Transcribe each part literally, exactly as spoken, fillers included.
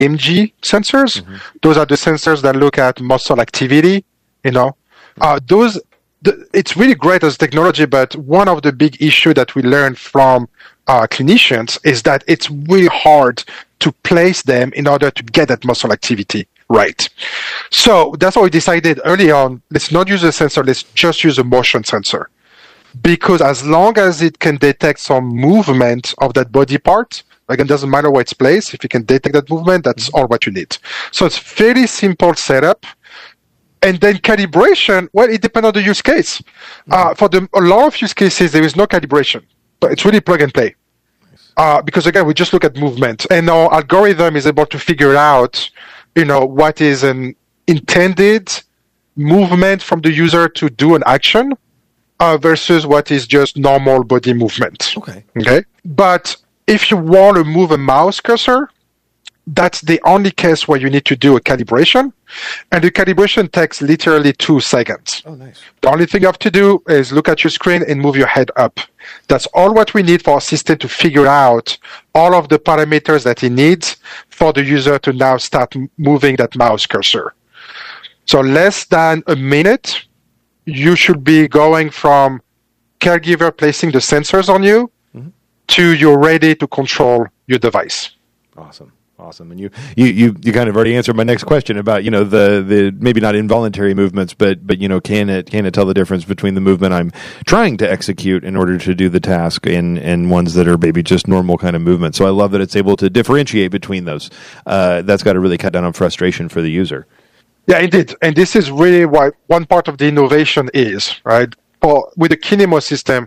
M G sensors. Mm-hmm. Those are the sensors that look at muscle activity. You know, uh, those. The, it's really great as technology, but one of the big issues that we learn from uh, clinicians is that it's really hard to place them in order to get that muscle activity right. So that's why we decided early on, let's not use a sensor, let's just use a motion sensor. Because as long as it can detect some movement of that body part, again, it doesn't matter where it's placed, if you can detect that movement, that's all what you need. So it's very simple setup. And then calibration, well, it depends on the use case. Mm-hmm. Uh, for the, a lot of use cases, there is no calibration, but it's really plug and play. Nice. Uh, because again, we just look at movement, and our algorithm is able to figure out, you know, what is an intended movement from the user to do an action uh, versus what is just normal body movement. Okay. Okay. But if you want to move a mouse cursor, that's the only case where you need to do a calibration, and the calibration takes literally two seconds. Oh, nice. The only thing you have to do is look at your screen and move your head up. That's all what we need for our system to figure out all of the parameters that it needs for the user to now start moving that mouse cursor. So less than a minute, you should be going from caregiver placing the sensors on you mm-hmm. to you're ready to control your device. Awesome. Awesome. And you, you, you, you kind of already answered my next question about, you know, the, the maybe not involuntary movements, but, but, you know, can it, can it tell the difference between the movement I'm trying to execute in order to do the task and, and ones that are maybe just normal kind of movement. So I love that it's able to differentiate between those. Uh, that's got to really cut down on frustration for the user. Yeah, indeed. And this is really what one part of the innovation is, right? For, with the Kinemo system,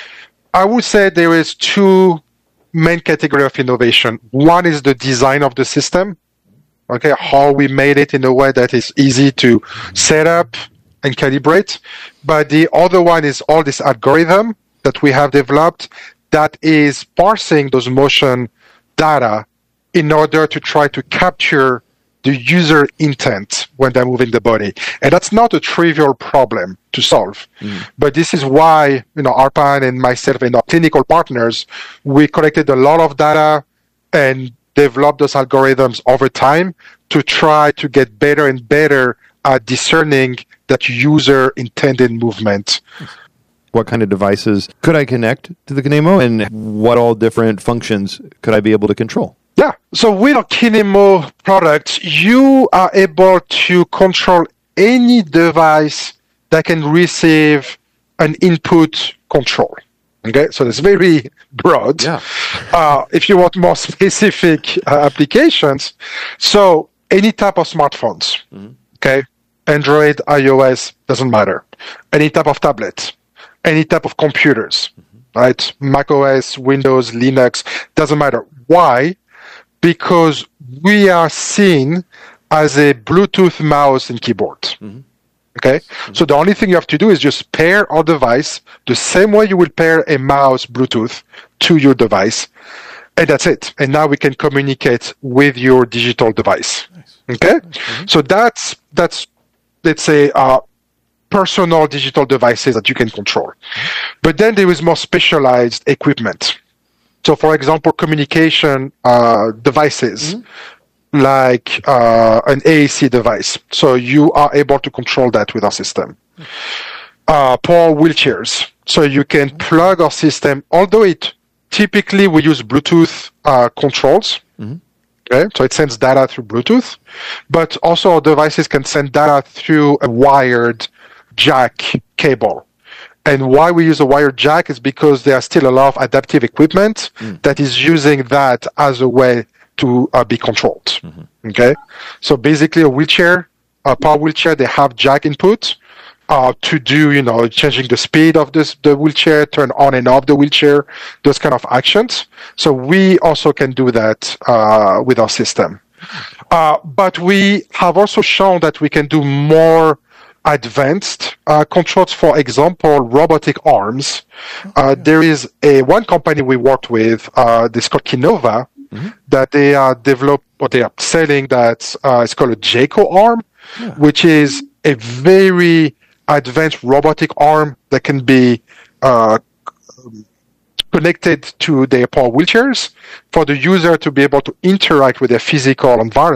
I would say there is two main category of innovation. One is the design of the system, okay, how we made it in a way that is easy to set up and calibrate. But the other one is all this algorithm that we have developed that is parsing those motion data in order to try to capture the user intent when they're moving the body. And that's not a trivial problem to solve. Mm. But this is why, you know, Arpan and myself and our clinical partners, we collected a lot of data and developed those algorithms over time to try to get better and better at discerning that user intended movement. What kind of devices could I connect to the Kinemo, and what all different functions could I be able to control? Yeah. So with our Kinemo product, you are able to control any device that can receive an input control. Okay. So it's very broad. Yeah. uh, if you want more specific uh, applications, so any type of smartphones. Mm-hmm. Okay. Android, iOS, doesn't matter. Any type of tablet, any type of computers, mm-hmm. right? Mac O S, Windows, Linux, doesn't matter. Why? Because we are seen as a Bluetooth mouse and keyboard. Mm-hmm. Okay? Mm-hmm. So the only thing you have to do is just pair our device the same way you will pair a mouse Bluetooth to your device. And that's it. And now we can communicate with your digital device. Nice. Okay? Mm-hmm. So that's, that's, let's say, uh, personal digital devices that you can control. Mm-hmm. But then there is more specialized equipment. So, for example, communication uh, devices mm-hmm. like uh, an A A C device. So you are able to control that with our system. Mm-hmm. Uh, for wheelchairs. So you can mm-hmm. plug our system, although it typically we use Bluetooth uh, controls. Mm-hmm. Okay, so it sends data through Bluetooth, but also our devices can send data through a wired jack cable. And why we use a wired jack is because there are still a lot of adaptive equipment mm. that is using that as a way to uh, be controlled. Mm-hmm. Okay, so basically a wheelchair, a power wheelchair, they have jack input uh, to do, you know, changing the speed of this, the wheelchair, turn on and off the wheelchair, those kind of actions. So we also can do that uh, with our system. Uh, but we have also shown that we can do more advanced uh, controls. For example, robotic arms. Okay. Uh, there is a one company we worked with, uh, this called Kinova, mm-hmm. that they are develop or they are selling that uh, it's called a Jayco arm, yeah. which is a very advanced robotic arm that can be uh, connected to their power wheelchairs for the user to be able to interact with their physical environment